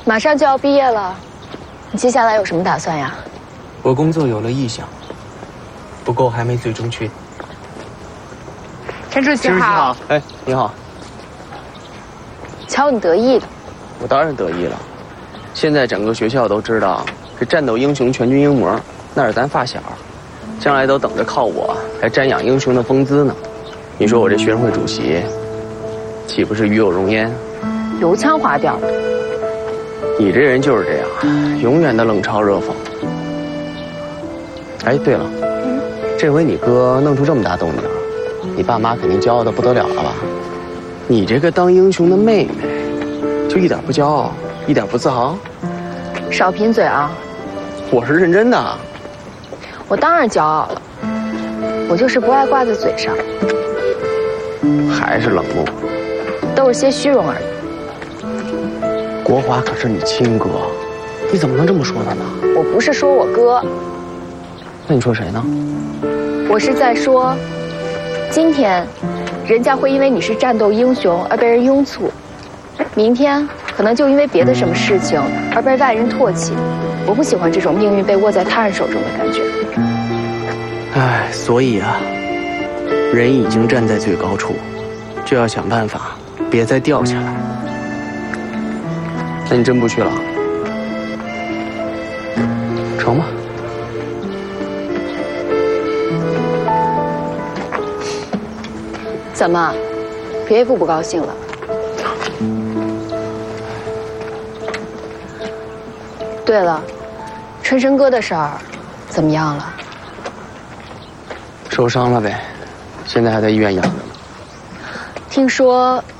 马上就要毕业了，你接下来有什么打算呀？ 我工作有了意向，不过还没最终确定。 陈主席好。 哎，你好。 瞧你得意的。 我当然得意了。现在整个学校都知道，这战斗英雄全军英模那是咱发小，将来都等着靠我来瞻仰英雄的风姿呢。你说我这学生会主席，岂不是与有荣焉？ 油腔滑调的。 你这人就是这样，永远的冷嘲热讽。哎，对了，这回你哥弄出这么大动静，你爸妈肯定骄傲的不得了了吧？你这个当英雄的妹妹，就一点不骄傲，一点不自豪？ 少贫嘴啊！ 我是认真的。 我当然骄傲了，我就是不爱挂在嘴上。 还是冷漠， 都是些虚荣而已。 国华可是你亲哥，你怎么能这么说他呢？ 我不是说我哥， 那你说谁呢？ 我是在说，今天，人家会因为你是战斗英雄而被人拥簇，明天可能就因为别的什么事情而被外人唾弃。我不喜欢这种命运被握在他人手中的感觉。 唉，所以啊，人已经站在最高处，就要想办法别再掉下来。那你真不去了？成吧。 怎么，别不高兴了？对了，春生哥的事儿怎么样了？ 受伤了呗，现在还在医院养着呢。 听说